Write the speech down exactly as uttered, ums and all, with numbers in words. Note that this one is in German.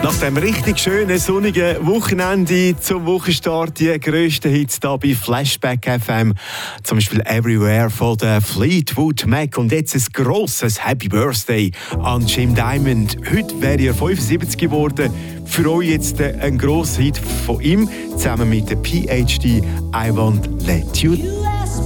Nach dem richtig schönen, sonnigen Wochenende zum Wochenstart die grössten Hits hier bei Flashback F M. Zum Beispiel Everywhere von der Fleetwood Mac. Und jetzt ein grosses Happy Birthday an Jim Diamond. Heute wäre er fünfundsiebzig geworden. Für euch jetzt ein grosser Hit von ihm, zusammen mit der P H D, I Won't Let You